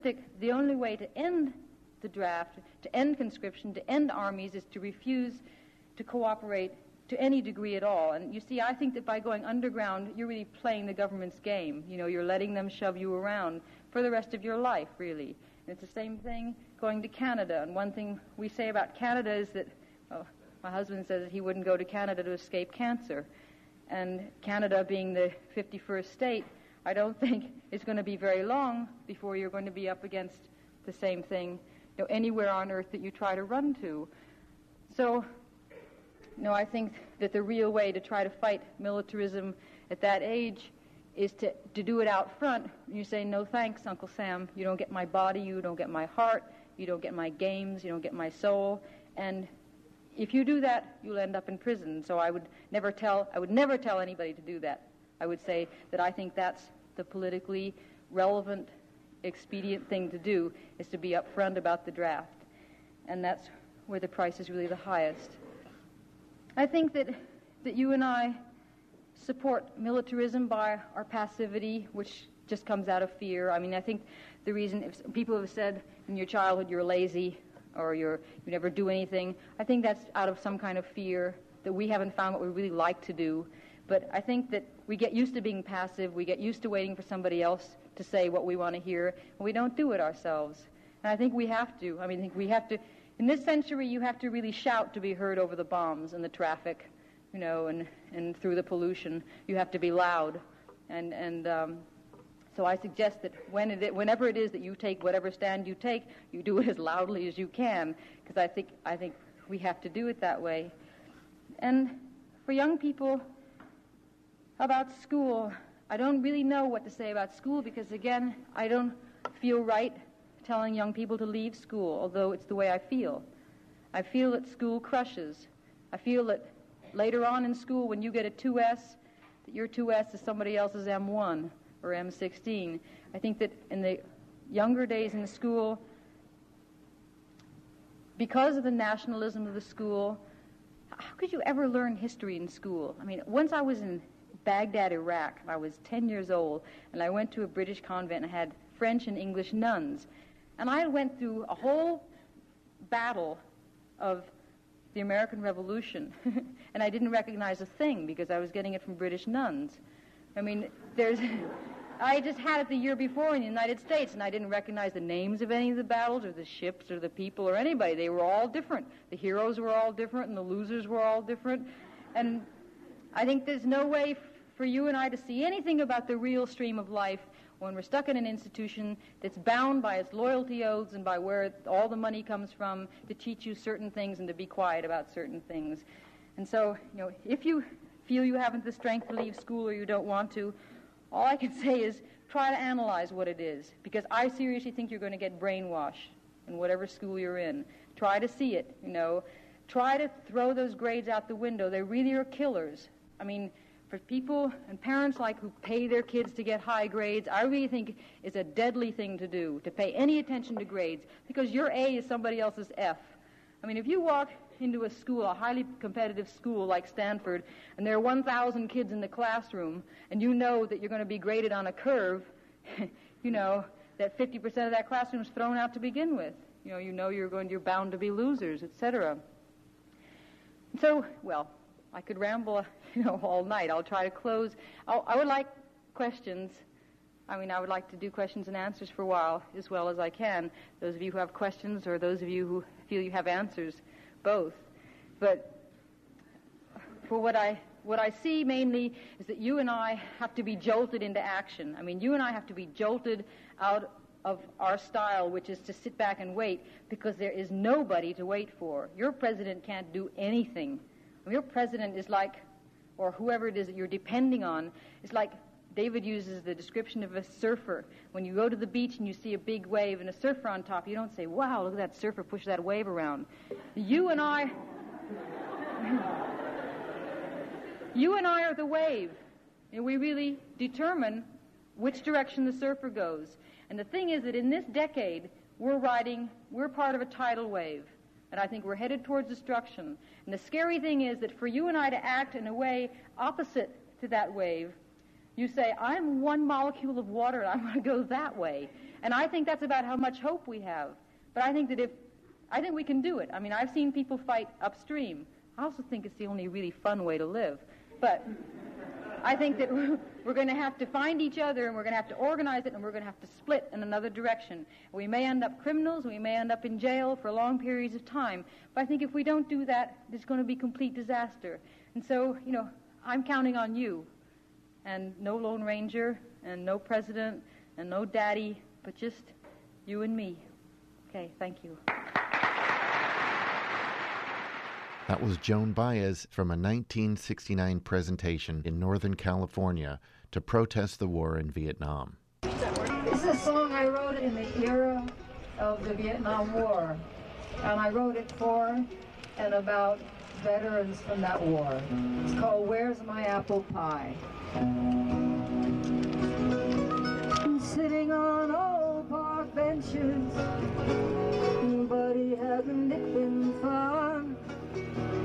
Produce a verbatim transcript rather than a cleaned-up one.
the only way to end the draft, to end conscription, to end armies, is to refuse to cooperate to any degree at all. And you see, I think that by going underground, you're really playing the government's game. You know, you're letting them shove you around for the rest of your life, really. And it's the same thing going to Canada. And one thing we say about Canada is that, well, my husband says that he wouldn't go to Canada to escape cancer. And Canada being the fifty-first state, I don't think it's going to be very long before you're going to be up against the same thing, you know, anywhere on earth that you try to run to. So, you know, I think that the real way to try to fight militarism at that age is to, to do it out front. You say, no thanks, Uncle Sam. You don't get my body, you don't get my heart, you don't get my games, you don't get my soul. And if you do that, you'll end up in prison. So I would never tell, I would never tell anybody to do that. I would say that I think that's the politically relevant, expedient thing to do, is to be upfront about the draft. And that's where the price is really the highest. I think that, that you and I support militarism by our passivity, which just comes out of fear. I mean, I think the reason, if people have said in your childhood you're lazy or you're, you never do anything, I think that's out of some kind of fear that we haven't found what we really like to do. But I think that we get used to being passive, we get used to waiting for somebody else to say what we want to hear, and we don't do it ourselves. And I think we have to. I mean, I think we have to, in this century, you have to really shout to be heard over the bombs and the traffic, you know, and, and through the pollution. You have to be loud. And, and um, so I suggest that when it, whenever it is that you take whatever stand you take, you do it as loudly as you can, because I think, I think we have to do it that way. And for young people, about school, I don't really know what to say about school because, again, I don't feel right telling young people to leave school, although it's the way I feel. I feel that school crushes. I feel that later on in school, when you get a two S, that your two S is somebody else's M one or M sixteen. I think that in the younger days in the school, because of the nationalism of the school, how could you ever learn history in school? I mean, once I was in Baghdad, Iraq, and I was ten years old, and I went to a British convent and had French and English nuns. And I went through a whole battle of the American Revolution, and I didn't recognize a thing because I was getting it from British nuns. I mean, there's... I just had it the year before in the United States, and I didn't recognize the names of any of the battles or the ships or the people or anybody. They were all different. The heroes were all different, and the losers were all different. And I think there's no way for you and I to see anything about the real stream of life when we're stuck in an institution that's bound by its loyalty oaths and by where all the money comes from to teach you certain things and to be quiet about certain things. And so, you know, if you feel you haven't the strength to leave school or you don't want to, all I can say is try to analyze what it is, because I seriously think you're going to get brainwashed in whatever school you're in. Try to see it, you know. Try to throw those grades out the window. They really are killers. I mean, for people and parents like who pay their kids to get high grades, I really think it's a deadly thing to do, to pay any attention to grades, because your A is somebody else's F. I mean, if you walk into a school, a highly competitive school like Stanford, and there are one thousand kids in the classroom, and you know that you're going to be graded on a curve, you know that fifty percent of that classroom is thrown out to begin with. You know, you know you're going, you're bound to be losers, et cetera. So, well, I could ramble, you know, all night. I'll try to close. I'll, I would like questions. I mean, I would like to do questions and answers for a while as well as I can. Those of you who have questions or those of you who feel you have answers, both. But for what I what I see mainly is that you and I have to be jolted into action. I mean, you and I have to be jolted out of our style, which is to sit back and wait, because there is nobody to wait for. Your president can't do anything. Your president is like, or whoever it is that you're depending on, is like David uses the description of a surfer. When you go to the beach and you see a big wave and a surfer on top, you don't say, wow, look at that surfer push that wave around. You and I, you and I are the wave. And we really determine which direction the surfer goes. And the thing is that in this decade, we're riding, we're part of a tidal wave. And I think we're headed towards destruction. And the scary thing is that for you and I to act in a way opposite to that wave, You say, I'm one molecule of water and I'm going to go that way. And I think that's about how much hope we have. But I think that if, I think we can do it. I mean, I've seen people fight upstream. I also think it's the only really fun way to live. But I think that we're going to have to find each other, and we're going to have to organize it, and we're going to have to split in another direction. We may end up criminals, we may end up in jail for long periods of time, but I think if we don't do that, there's going to be complete disaster. And so, you know, I'm counting on you, and no Lone Ranger, and no president, and no daddy, but just you and me. Okay, thank you. That was Joan Baez from a nineteen sixty-nine presentation in Northern California to protest the war in Vietnam. This is a song I wrote in the era of the Vietnam War, and I wrote it for and about veterans from that war. It's called Where's My Apple Pie? Sitting on old park benches,